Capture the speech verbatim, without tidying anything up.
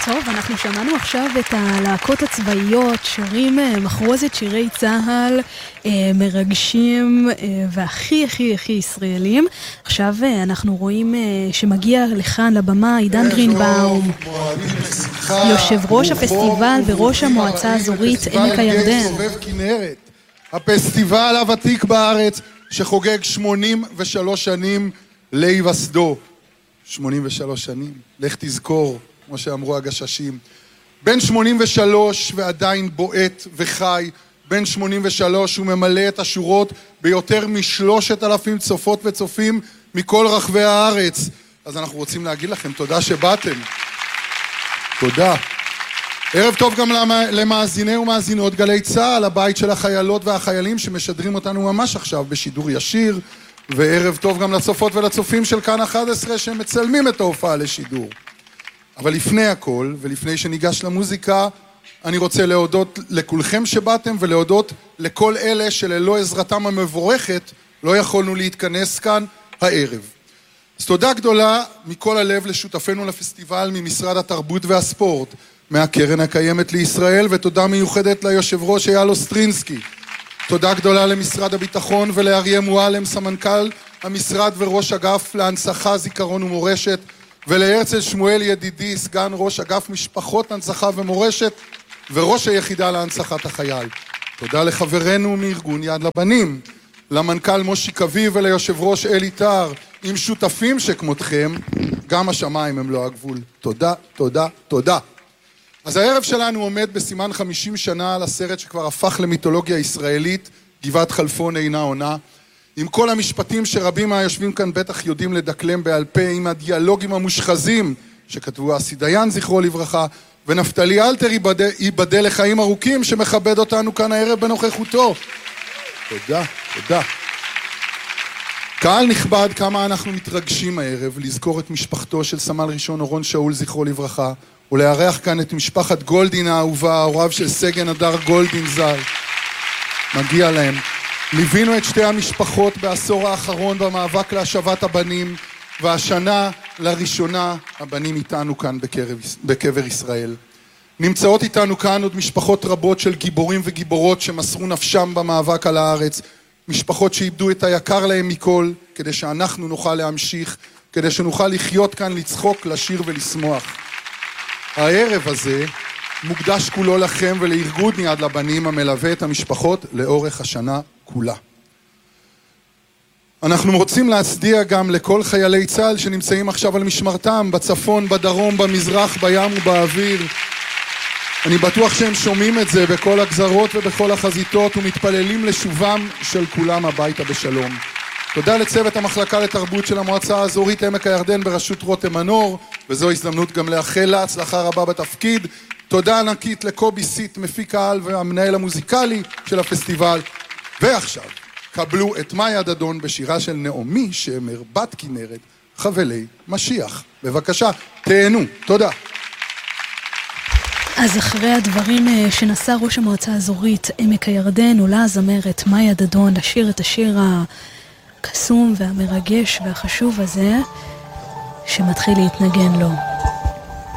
טוב, אנחנו שמענו עכשיו את הלהקות הצבאיות, שרים מחרוזת שירי צהל, מרגשים והכי הכי הכי ישראלים. עכשיו אנחנו רואים שמגיע לכאן לבמה עידן גרינבאום, יושב ראש הפסטיבל וראש המועצה האזורית עמק הירדן. הפסטיבל הוותיק בארץ שחוגג שמונים ושלוש שנים להיווסדו. שמונים ושלוש שנים, לך תזכור, כמו שאמרו הגששים. בן שמונים ושלוש ועדיין בועט וחי, בן שמונים ושלוש הוא ממלא את השורות ביותר משלושת אלפים צופות וצופים מכל רחבי הארץ. אז אנחנו רוצים להגיד לכם תודה שבאתם. תודה. ערב טוב גם למאזיני ומאזינות גלי צהל, הבית של החיילות והחיילים שמשדרים אותנו ממש עכשיו בשידור ישיר, וערב טוב גם לצופות ולצופים של כאן אחת עשרה שמצלמים את ההופעה לשידור. אבל לפני הכל, ולפני שניגש למוזיקה, אני רוצה להודות לכולכם שבאתם, ולהודות לכל אלה שללא עזרתם המבורכת לא יכולנו להתכנס כאן הערב. אז תודה גדולה מכל הלב לשותפינו לפסטיבל ממשרד התרבות והספורט, מהקרן הקיימת לישראל, ותודה מיוחדת ליושב ראש אייל אוסטרינסקי. תודה גדולה למשרד הביטחון ולאריה מועלם, סמנכ"ל המשרד וראש אגף להנצחה, זיכרון ומורשת, ולהרצל שמואל ידידי, סגן ראש אגף משפחות הנצחה ומורשת, וראש היחידה להנצחת החייל. תודה לחברנו מארגון יד לבנים, למנכ"ל מושי קביב וליושב ראש אלי טהר, עם שותפים שכמותכם, גם השמיים הם לא הגבול. תודה, תודה, תודה. אז הערב שלנו עומד בסימן חמישים שנה על הסרט שכבר הפך למיתולוגיה ישראלית, גבעת חלפון אינה עונה, עם כל המשפטים שרבים מהיושבים כאן בטח יודעים לדקלם בעל פה, עם הדיאלוגים המושחזים שכתבו אסי דיין זכרו לברכה, ונפתלי אלתר ייבדל לחיים ארוכים שמכבד אותנו כאן הערב בנוכחותו. תודה, תודה. קהל נכבד, כמה אנחנו מתרגשים הערב לזכור את משפחתו של סמל ראשון אורון שאול זכרו לברכה, ולארח כאן את משפחת גולדין האהובה, הוריו של סגן הדר גולדין ז"ל. מגיע להם. ליווינו את שתי המשפחות בעשור האחרון במאבק להשבת הבנים, והשנה לראשונה הבנים איתנו כאן בקבר ישראל. נמצאות איתנו כאן עוד משפחות רבות של גיבורים וגיבורות שמסרו נפשם במאבק על הארץ, משפחות שאיבדו את היקר להם מכל, כדי שאנחנו נוכל להמשיך, כדי שנוכל לחיות כאן, לצחוק, לשיר ולשמוח. הערב הזה מוקדש כולו לכם ולארגון יד לבנים המלווה את המשפחות לאורך השנה כולה. אנחנו רוצים להצדיע גם לכל חיילי צה"ל שנמצאים עכשיו על משמרתם, בצפון, בדרום, במזרח, בים ובאוויר. אני בטוח שהם שומעים את זה בכל הגזרות ובכל החזיתות ומתפללים לשובם של כולם הביתה בשלום. תודה לצוות המחלקה לתרבות של המועצה האזורית עמק הירדן בראשות רותם מנור, וזו הזדמנות גם לאחל לה הצלחה רבה בתפקיד. תודה ענקית לקובי סיט, מפיק העל והמנהל המוזיקלי של הפסטיבל. ועכשיו, קבלו את מאיה דדון בשירה של נעמי שמר, בת כנרת, חבלי משיח. בבקשה, תהנו. תודה. אז אחרי הדברים שנשא ראש המועצה האזורית עמק הירדן, עולה הזמרת מאיה דדון לשיר את השיר הקסום והמרגש והחשוב הזה, שמתחיל להתנגן לו.